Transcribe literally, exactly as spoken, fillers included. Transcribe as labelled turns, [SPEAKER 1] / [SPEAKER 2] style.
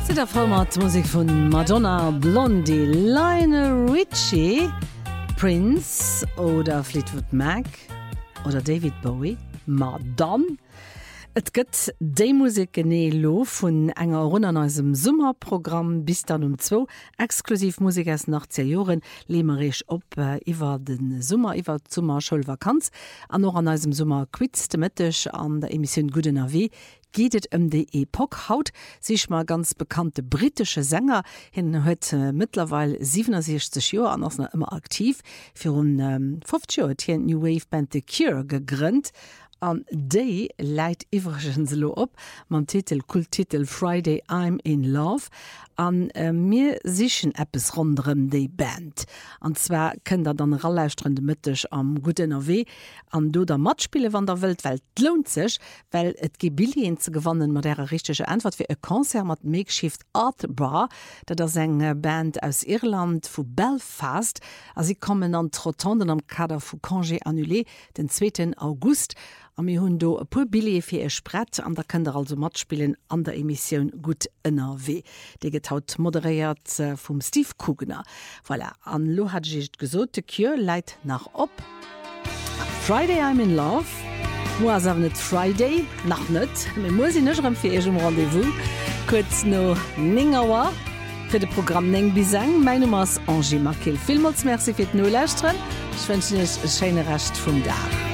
[SPEAKER 1] Se der Format Musik vun Madonna, Blondie, Lionel Richie, Prince oder Fleetwood Mac oder David Bowie, Madonna. Et gëtt déi Musik genee lo vun enger run an eusem Summerprogramm bis dann um zwo exklusiv Musik ass nach ze Joren lemerich op äh, iwwer den Summer iwwer Summer Schulvakanz an noch an eusem Summer Quiz thematisch an der Emission Guden A W geht um die Epoch. Haut sich mal ganz bekannte britische Sänger hin heute mittlerweile siebenundsechzig Jahre an ist noch immer aktiv für ein ähm, fünfzig Jahre hat hier New Wave Band The Cure gegründet. An déi leit iwwergens lo op, man Titel Kulttitel Friday I'm in Love, an äh, mir sichen Appes rondem déi Band. Anzwer kën der dann rallästrende Mëttech am Guden A W an do der Matspiele van der Weltwelt lohnt sech, well et Gebilien ze gewannen mat der richtige Antwort fir e Konzert mat Makeshift Art Bar, dat der seng Band aus Irland vu Belfast, as sie kommen an Trotonden am Kader vu Congé annulé den zweiten August. Am mi hunn do e puer Billet fir e Sprett an der kënder also Matspielen an der Emissionioun gut N R W. De get haut moderéiert äh, vum Steve Kugner. Voilà. An lo hat jicht gesot de Cure leit nach op. Friday I'm in Love. Mo as awer net Friday nach net. Me muss nech am fir egem Rendevous. Kurz no Ningauer fir de Programm neng biseng. Mein Nummer ass Angie Markel. Vielmals merci fir d' Nolächtren. Ich wünsche euch ein schönes Rest vom Tag.